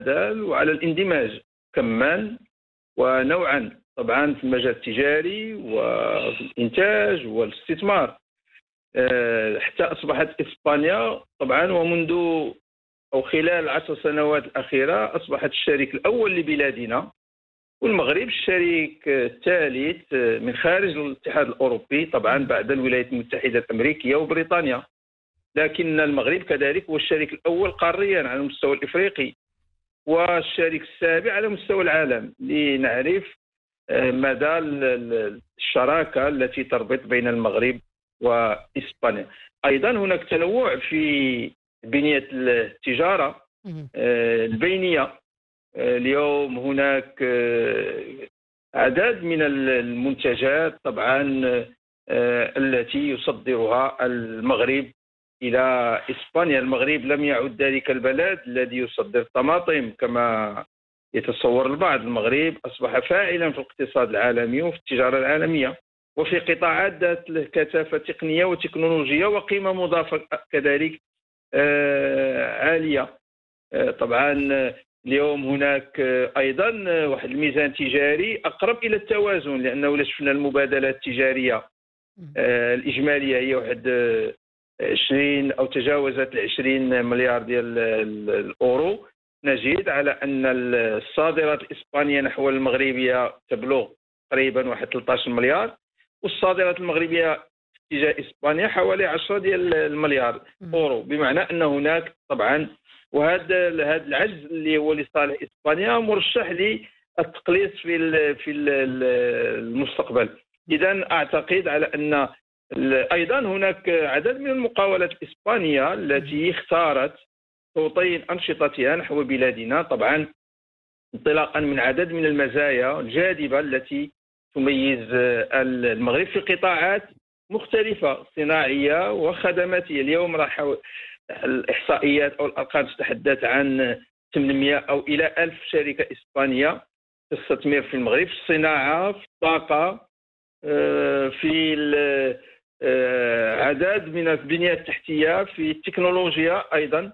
وعلى الاندماج كمان ونوعا، طبعا في المجال التجاري وفي الإنتاج والاستثمار. حتى أصبحت إسبانيا طبعا، ومنذ أو خلال العشر سنوات الأخيرة أصبحت الشريك الأول لبلادنا، والمغرب الشريك الثالث من خارج الاتحاد الأوروبي، طبعا بعد الولايات المتحدة الأمريكية وبريطانيا. لكن المغرب كذلك هو الشريك الأول قاريا على المستوى الإفريقي، والشريك السابع على مستوى العالم، لنعرف مدى الشراكة التي تربط بين المغرب وإسبانيا. أيضا هناك تنوع في بنية التجارة البينية. اليوم هناك عدد من المنتجات طبعا التي يصدرها المغرب إلى إسبانيا. المغرب لم يعد ذلك البلد الذي يصدر الطماطم كما يتصور البعض. المغرب أصبح فاعلا في الاقتصاد العالمي وفي التجارة العالمية، وفي قطاعات ذات كثافة تقنية وتكنولوجية وقيمة مضافة كذلك عالية. طبعا اليوم هناك أيضا واحد الميزان تجاري أقرب إلى التوازن، لأنه لا شفنا المبادلات التجارية الإجمالية هي واحد 20 أو تجاوزت 20 مليار ديال الأورو. نجد على أن الصادرات الإسبانية نحو المغربية تبلغ تقريبا واحد 13 مليار، والصادرات المغربية تجاه إسبانيا حوالي 10 ديال المليار أورو. بمعنى أن هناك طبعا، وهذا العجز اللي هو لصالح إسبانيا مرشح للتقليص في المستقبل. إذا أعتقد على أن أيضا هناك عدد من المقاولات الإسبانية التي اختارت توطين أنشطتها نحو بلادنا، طبعا انطلاقا من عدد من المزايا الجاذبة التي تميز المغرب في قطاعات مختلفة صناعية وخدماتية. اليوم راح الإحصائيات أو الأرقام تتحدث عن 800 أو إلى 1000 شركة إسبانية تستثمر في المغرب، في الصناعة، في الطاقة، في عدد من البنية التحتية، في التكنولوجيا أيضا.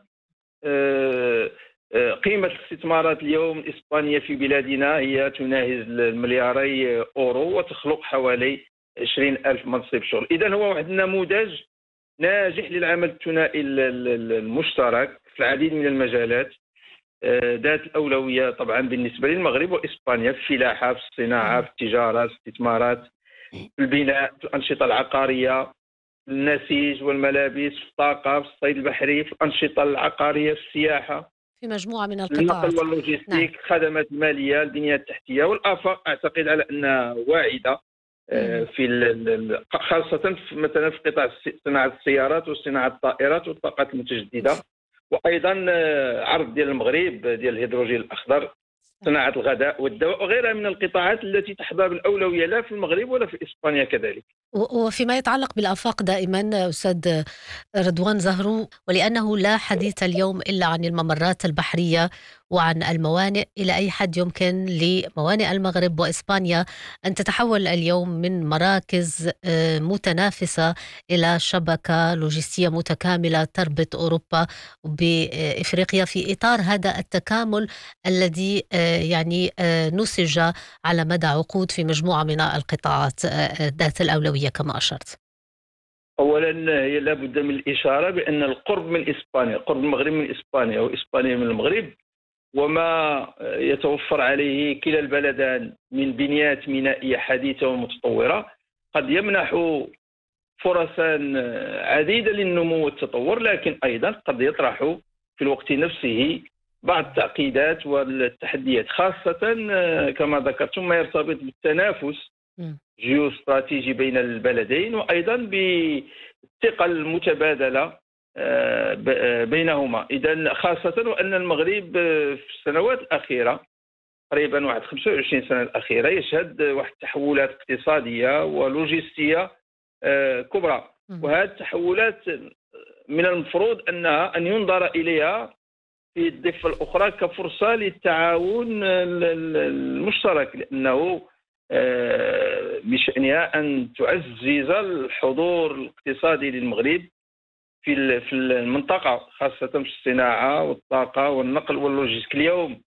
قيمة الاستثمارات اليوم الإسبانية في بلادنا هي تناهز الملياري أورو، وتخلق حوالي 20,000 منصب شغل. إذن هو واحد النموذج ناجح للعمل الثنائي المشترك في العديد من المجالات ذات الأولوية طبعا بالنسبة للمغرب وإسبانيا، في الفلاحة، في الصناعة، في التجارة، في الاستثمارات، في البناء، في الأنشطة العقارية، في النسيج والملابس، في الطاقة، في الصيد البحري، في الأنشطة العقارية، في السياحة، في مجموعة من النقل القطاعات. نعم. واللوجستيك، خدمات المالية، البنية التحتية. والآفاق أعتقد على أنها واعدة في خاصة مثلا في قطاع صناعة السيارات وصناعة الطائرات والطاقات المتجددة، وأيضا عرض ديال المغرب ديال الهيدروجين الأخضر، صناعة الغذاء والدواء وغيرها من القطاعات التي تحظى بالأولوية لا في المغرب ولا في إسبانيا كذلك. وفيما يتعلق بالآفاق دائما أستاذ رضوان زهرو، ولأنه لا حديث اليوم إلا عن الممرات البحرية وعن الموانئ، إلى أي حد يمكن لموانئ المغرب وإسبانيا أن تتحول اليوم من مراكز متنافسة إلى شبكة لوجستية متكاملة تربط أوروبا بإفريقيا في إطار هذا التكامل الذي يعني نسج على مدى عقود في مجموعة من القطاعات ذات الأولوية كما أشرت؟ اولا هي لابد من الاشاره بان القرب من اسبانيا، قرب المغرب من اسبانيا واسبانيا من المغرب، وما يتوفر عليه كلا البلدان من بنيات مينائيه حديثه ومتطوره قد يمنح فرصا عديده للنمو والتطور، لكن ايضا قد يطرح في الوقت نفسه بعض التعقيدات والتحديات، خاصه كما ذكرتم ما يرتبط بالتنافس جيوستراتيجي بين البلدين، وأيضا بالثقة المتبادلة بينهما. إذن خاصة وأن المغرب في السنوات الأخيرة تقريبا واحد 25 سنة الأخيرة يشهد واحد تحولات اقتصادية ولوجستية كبرى، وهذه التحولات من المفروض أن ينظر إليها في الضفة الأخرى كفرصة للتعاون المشترك، لأنه بشأنها أن تعزز الحضور الاقتصادي للمغرب في المنطقة، خاصة في الصناعة والطاقة والنقل واللوجستيك. اليوم